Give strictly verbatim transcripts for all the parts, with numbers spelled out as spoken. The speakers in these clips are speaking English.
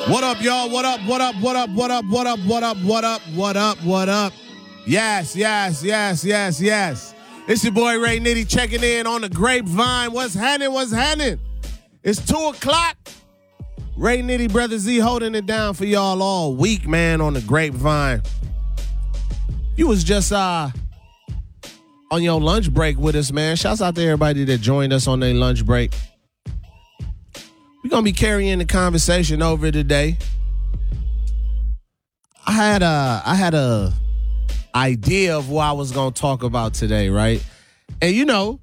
What up, y'all? What up? What up? What up? What up? What up? What up? What up? What up? What up? Yes, yes, yes, yes, yes. It's your boy Ray Nitty checking in on the Grapevine. What's happening? What's happening? It's two o'clock. Ray Nitty, Brother Z, holding it down for y'all all week, man, on the Grapevine. You was just uh on your lunch break with us, man. Shouts out to everybody that joined us on their lunch break. We're going to be carrying the conversation over today. I had a, I had a idea of what I was going to talk about today, right? And, you know,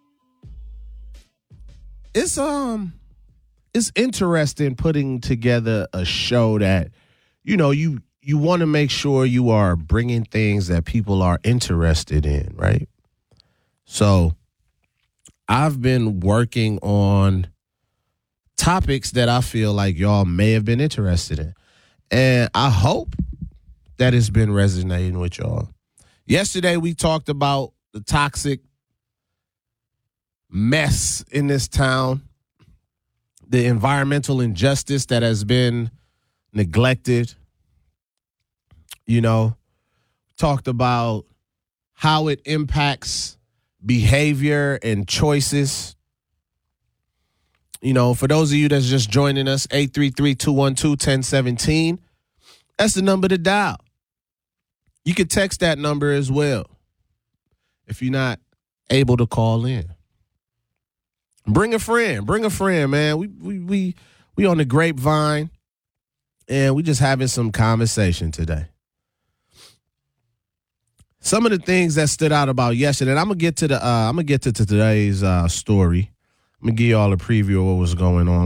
it's um, it's interesting putting together a show that, you know, you you want to make sure you are bringing things that people are interested in, right? So I've been working on topics that I feel like y'all may have been interested in. And I hope that it's been resonating with y'all. Yesterday, we talked about the toxic mess in this town, the environmental injustice that has been neglected. You know, talked about how it impacts behavior and choices. You know, for those of you that's just joining us, eight three three, two one two, one zero one seven. That's the number to dial. You can text that number as well if you're not able to call in. Bring a friend. Bring a friend, man. We we we we on the Grapevine, and we just having some conversation today. Some of the things that stood out about yesterday, and I'm gonna get to the uh, I'm gonna get to, to today's uh, story. I'm gonna give y'all a preview of what was going on.